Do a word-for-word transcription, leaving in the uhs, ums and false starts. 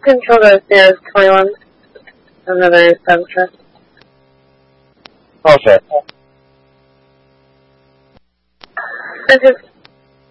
control those stairs, twenty-one. Another subtrust. All set. This is